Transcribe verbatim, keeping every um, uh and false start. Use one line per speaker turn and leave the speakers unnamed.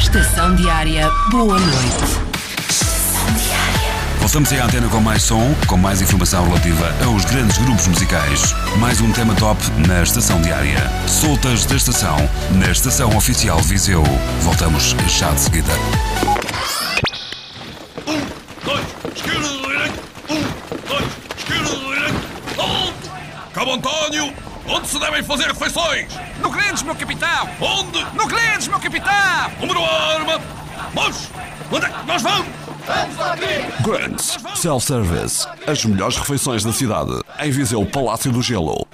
Estação Diária, boa noite.
Voltamos aí à antena com mais som, com mais informação relativa aos grandes grupos musicais. Mais um tema top na Estação Diária. Soltas da estação, na Estação Oficial Viseu. Voltamos já de seguida.
Um, dois, esquerda, direita. Um, dois, esquerda, direita. Ponto! Cabo António, onde se devem fazer refeições?
No Grandes, meu capitão!
Onde?
No Grandes, meu capitão!
Número arma! Mas, onde é que nós vamos?
Grands Self-Service. As melhores refeições da cidade. Em Viseu, Palácio do Gelo.